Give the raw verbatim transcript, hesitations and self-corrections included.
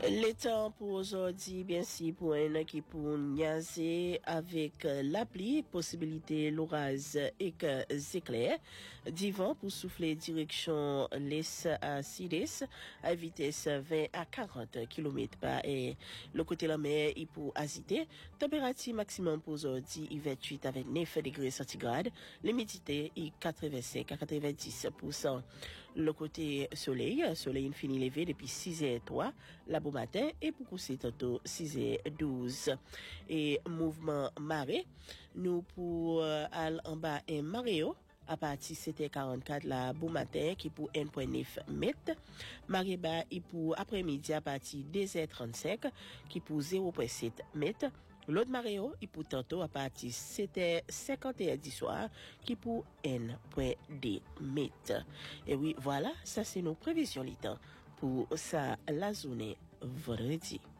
Le temps pour aujourd'hui, bien si pour un qui pour niaser avec la pluie, possibilité l'orage et que éclairs, du vent pour souffler direction l'est à sud-est à vitesse vingt à quarante kilomètres par heure. Le côté la mer, il pour agiter, température maximum pour aujourd'hui, vingt-huit à vingt-neuf degrés centigrades, l'humidité est quatre-vingt-cinq à quatre-vingt-dix pour cent. Le côté soleil, soleil infini levé depuis six heures trois, la bon matin et pour coucher tantôt six heures douze. Et mouvement marée, nous pour euh, aller en bas un maréo à partir de sept heures quarante-quatre la bon matin qui pour un virgule neuf mètres. Marée bas et pour après-midi à partir de deux heures trente-cinq qui pour zéro virgule sept mètres. L'autre maréo, il pour tantôt à partir de sept heures cinquante et un du soir, qui pour un virgule deux mètres. Et oui, voilà, ça c'est nos prévisions, les temps pour ça, la journée vendredi.